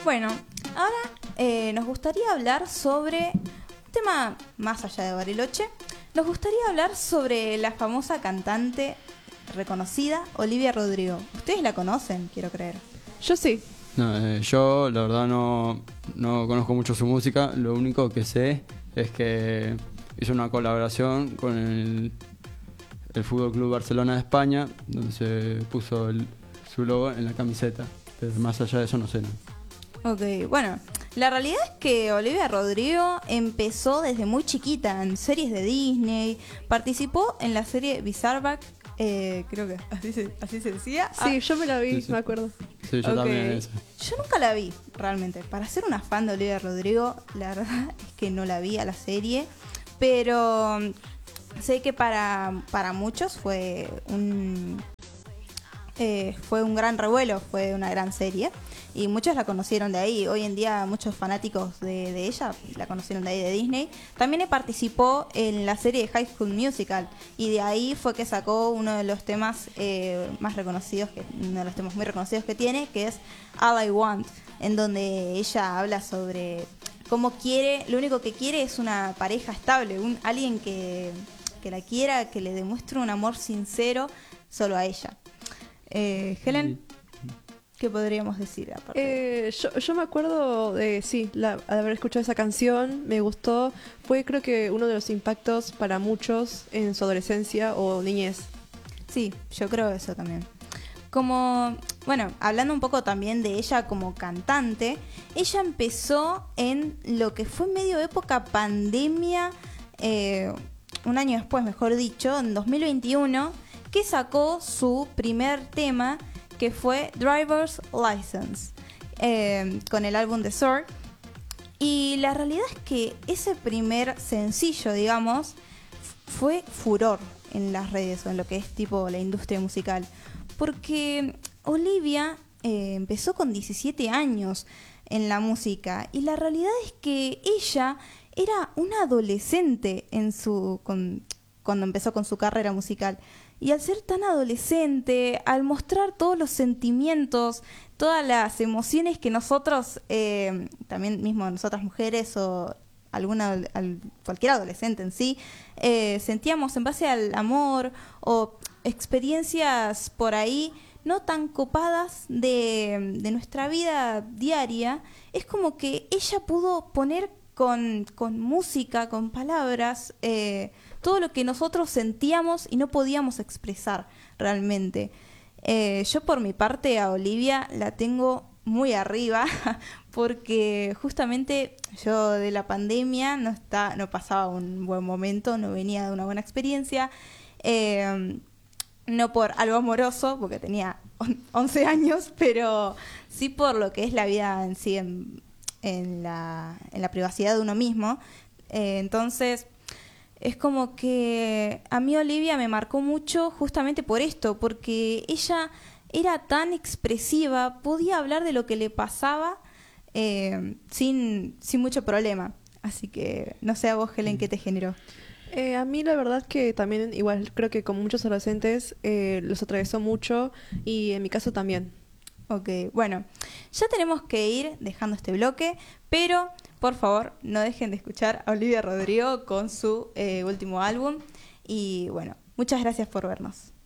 Bueno, ahora nos gustaría hablar sobre un tema más allá de Bariloche. Nos gustaría hablar sobre la famosa cantante reconocida Olivia Rodrigo. ¿Ustedes la conocen? Quiero creer. Yo sí. No, yo la verdad no conozco mucho su música. Lo único que sé es que hizo una colaboración con el Fútbol Club Barcelona de España, donde se puso su logo en la camiseta. Pero más allá de eso no sé. ¿No? Ok, bueno, la realidad es que Olivia Rodrigo empezó desde muy chiquita en series de Disney. Participó en la serie Bizarback, creo que así se decía. Sí, yo me la vi, Sí. me acuerdo. Sí, yo también esa. Yo nunca la vi, realmente. Para ser una fan de Olivia Rodrigo, la verdad es que no la vi a la serie. Pero sé que para muchos fue un gran revuelo, fue una gran serie. Y muchos la conocieron de ahí. Hoy en día muchos fanáticos de ella la conocieron de ahí, de Disney. También participó en la serie de High School Musical. Y de ahí fue que sacó uno de los temas más reconocidos, uno de los temas muy reconocidos que tiene, que es All I Want, en donde ella habla sobre cómo quiere, lo único que quiere es una pareja estable, alguien que la quiera, que le demuestre un amor sincero solo a ella. Helen, ¿qué podríamos decir aparte? Yo me acuerdo de haber escuchado esa canción, me gustó. Fue creo que uno de los impactos para muchos en su adolescencia o niñez. Sí, yo creo eso también. Hablando un poco también de ella como cantante, ella empezó en lo que fue medio época pandemia, un año después, mejor dicho, en 2021, que sacó su primer tema, que fue Driver's License, con el álbum The Sword. Y la realidad es que ese primer sencillo, digamos, fue furor en las redes o en lo que es tipo la industria musical. Porque Olivia empezó con 17 años en la música. Y la realidad es que ella era una adolescente cuando empezó con su carrera musical. Y al ser tan adolescente, al mostrar todos los sentimientos, todas las emociones que nosotros, también mismo nosotras mujeres o cualquier adolescente en sí, sentíamos en base al amor o experiencias por ahí no tan copadas de nuestra vida diaria, es como que ella pudo poner con música, con palabras, todo lo que nosotros sentíamos y no podíamos expresar realmente. Yo por mi parte a Olivia la tengo muy arriba porque justamente yo de la pandemia no pasaba un buen momento, no venía de una buena experiencia, no por algo amoroso porque tenía 11 años, pero sí por lo que es la vida en sí, en la privacidad de uno mismo. Entonces es como que a mí Olivia me marcó mucho justamente por esto, porque ella era tan expresiva, podía hablar de lo que le pasaba sin mucho problema. Así que no sé a vos, Helen, ¿qué te generó? A mí la verdad que también, igual creo que como muchos adolescentes, los atravesó mucho y en mi caso también. Ok, bueno, ya tenemos que ir dejando este bloque, pero por favor no dejen de escuchar a Olivia Rodrigo con su último álbum. Y bueno, muchas gracias por vernos.